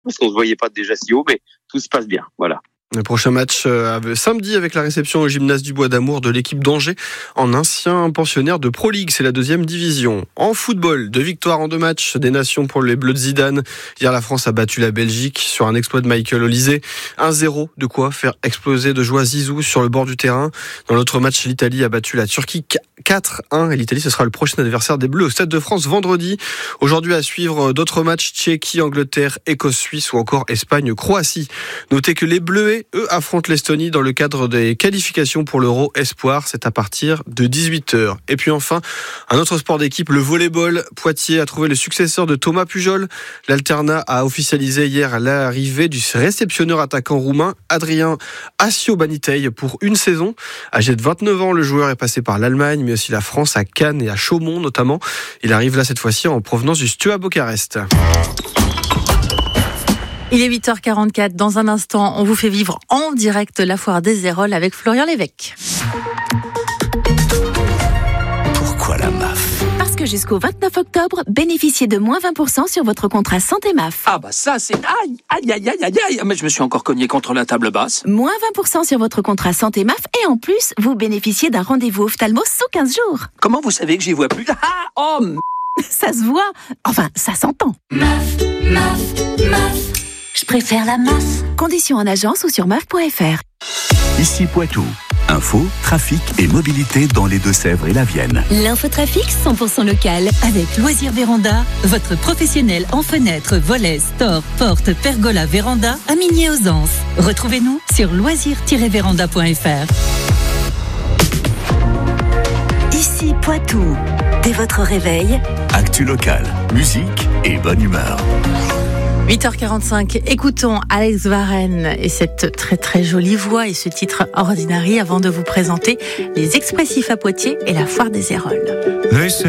parce qu'on se voyait pas déjà si haut, mais tout se passe bien. Voilà. Le prochain match samedi avec la réception au gymnase du Bois d'Amour de l'équipe d'Angers en ancien pensionnaire de Pro League, c'est la 2e division. En football, 2 victoires en 2 matchs des nations pour les Bleus de Zidane. Hier, la France a battu la Belgique sur un exploit de Michael Olise. 1-0, de quoi faire exploser de joie Zizou sur le bord du terrain. Dans l'autre match, l'Italie a battu la Turquie 4-1 et l'Italie, ce sera le prochain adversaire des Bleus au Stade de France vendredi. Aujourd'hui, à suivre d'autres matchs: Tchéquie, Angleterre, Écosse, Suisse ou encore Espagne, Croatie. Notez que les Bleus, eux, affrontent l'Estonie dans le cadre des qualifications pour l'Euro Espoir. C'est à partir de 18h. Et puis enfin, un autre sport d'équipe, le volleyball. Poitiers a trouvé le successeur de Thomas Pujol. L'Alternat a officialisé hier l'arrivée du réceptionneur attaquant roumain Adrian Asio-Banitei pour une saison. Âgé de 29 ans, le joueur est passé par l'Allemagne, mais aussi la France, à Cannes et à Chaumont notamment. Il arrive là cette fois-ci en provenance du Steaua Bucarest. Il est 8h44. Dans un instant, on vous fait vivre en direct la foire des Héroles avec Florian Lévesque. Pourquoi la MAF ? Parce que jusqu'au 29 octobre, bénéficiez de moins 20% sur votre contrat santé MAF. Ah bah ça c'est... Aïe. Mais je me suis encore cogné contre la table basse. Moins 20% sur votre contrat santé MAF et en plus, vous bénéficiez d'un rendez-vous ophtalmo sous 15 jours. Comment vous savez que j'y vois plus ? Ça se voit. Enfin, ça s'entend. MAF. Je préfère la MAF. Conditions en agence ou sur maf.fr. Ici Poitou. Info, trafic et mobilité dans les Deux-Sèvres et la Vienne. L'infotrafic 100% local avec Loisirs Véranda, votre professionnel en fenêtres, volets, stores, portes, pergola, véranda à Migné-aux-Anses. Retrouvez-nous sur loisirs-véranda.fr. Ici Poitou. Dès votre réveil, Actu locale, musique et bonne humeur. 8h45, écoutons Alex Varenne et cette très très jolie voix et ce titre Ordinary avant de vous présenter les Expressifs à Poitiers et la foire des Héroles.